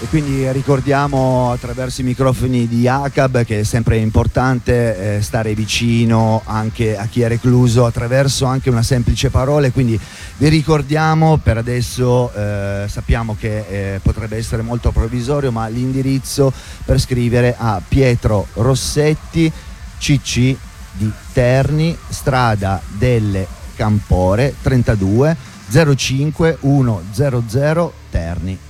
quindi ricordiamo attraverso i microfoni di ACAB che è sempre importante stare vicino anche a chi è recluso attraverso anche una semplice parola, quindi vi ricordiamo per adesso, sappiamo che potrebbe essere molto provvisorio, ma l'indirizzo per scrivere a Pietro Rossetti, CC di Terni, strada delle Campore 32 05 100 Terni.